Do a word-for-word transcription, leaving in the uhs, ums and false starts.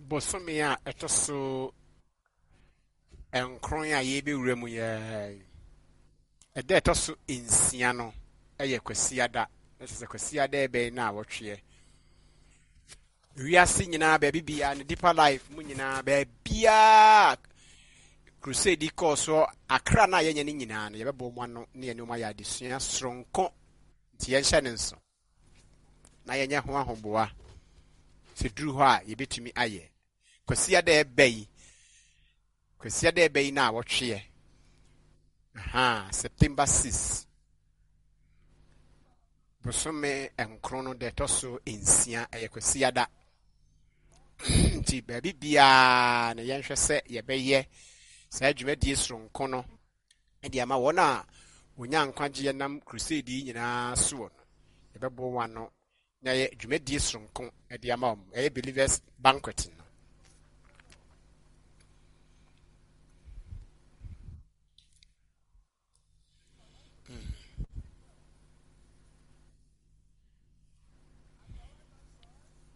Bosomia etoso enkron a ye be wuremu ye e de etoso insia no eye kwasiada ese kwasiada e be na wotwe wiase nyina ba bibia ne deeper life mu nyina ba bia crusade course akra na ye nyane nyina ne ye bebo mo ano ne ye no ma ya desua sronko ti ye hye ne nso na ye nya ho ahomboa se duru ho a ye betumi aye kwasiada e be kwasiada e be na wotwe aha September sixth bosome enkron no de toso ensia eye kwasiada nti ba bibia na ye nhwe se ye beye sa dwumadi sronko no e de ama wona wonya nkwagye nam crusade nyina so no ye bebo wano na ye dwumadi sronko e de ama e believers banquet